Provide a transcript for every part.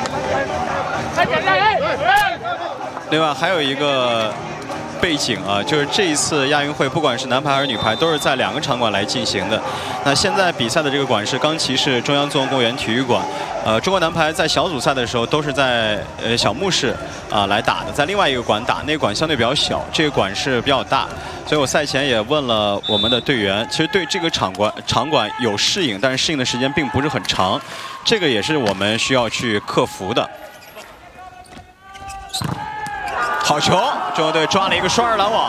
另外还有一个背景啊，就是这一次亚运会，不管是男排还是女排，都是在2个场馆来进行的。那现在比赛的这个馆是钢旗市中央综合公园体育馆。中国男排在小组赛的时候都是在小木市来打的，在另外一个馆打，那个馆相对比较小，这个馆是比较大。所以我赛前也问了我们的队员，其实对这个场馆有适应，但是适应的时间并不是很长，这个也是我们需要去克服的。好球！中国队抓了一个双人拦网。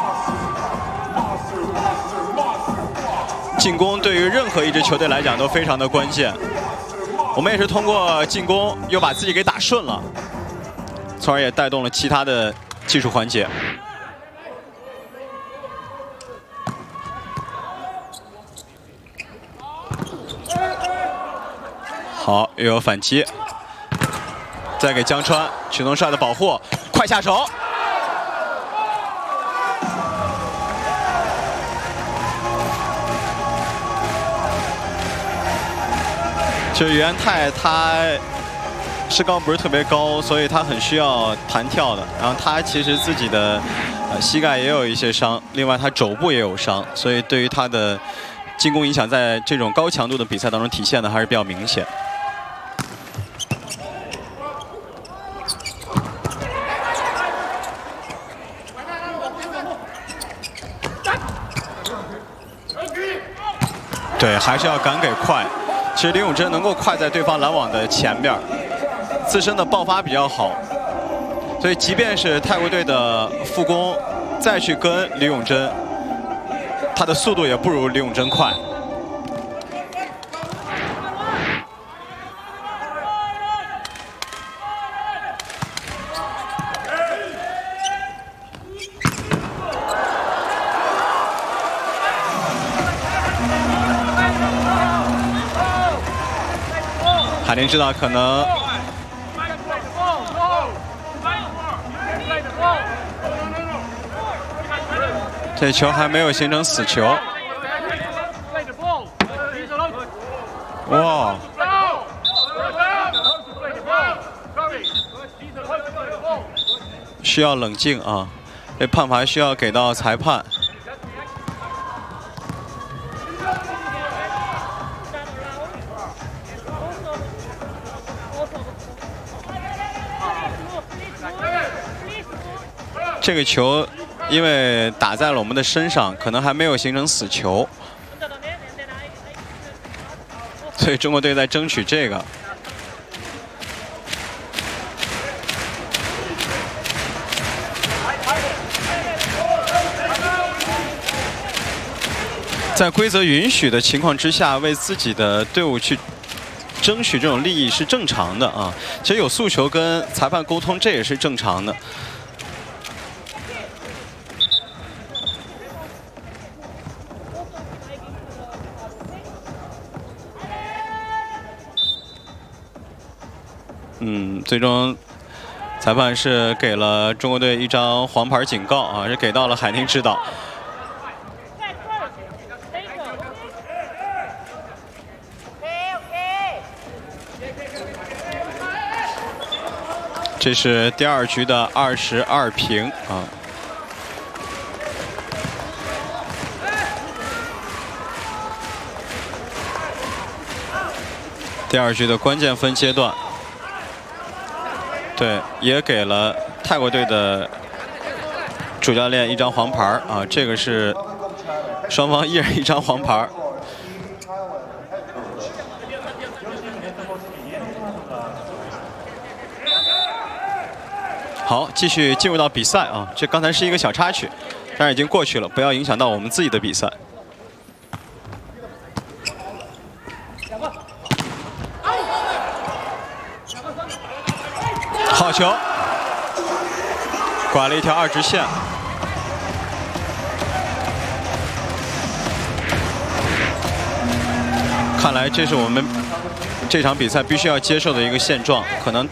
进攻对于任何一支球队来讲都非常的关键。我们也是通过进攻又把自己给打顺了，从而也带动了其他的技术环节。好，又有反击，再给江川曲东帅的保护，快下手。就是于安泰，他身高不是特别高，所以他很需要弹跳的。然后他其实自己的膝盖也有一些伤，另外他肘部也有伤，所以对于他的进攻影响，在这种高强度的比赛当中体现的还是比较明显。对，还是要敢给快。其实李永珍能够快在对方拦网的前边，自身的爆发比较好，所以即便是泰国队的副攻再去跟李永珍，他的速度也不如李永珍快。海宁知道可能这球还没有形成死球。哇！需要冷静啊！这判罚需要给到裁判。这个球因为打在了我们的身上，可能还没有形成死球，所以中国队在争取这个。在规则允许的情况之下，为自己的队伍去争取这种利益是正常的啊。其实有诉求跟裁判沟通，这也是正常的。最终裁判是给了中国队一张黄牌警告啊，是给到了海宁指导。这是第2局的22平啊。第2局的关键分阶段。对，也给了泰国队的主教练一张黄牌啊，这个是双方一人一张黄牌。好，继续进入到比赛啊，这刚才是一个小插曲，但是已经过去了，不要影响到我们自己的比赛。好球，拐了一条2直线。看来这是我们这场比赛必须要接受的一个现状，可能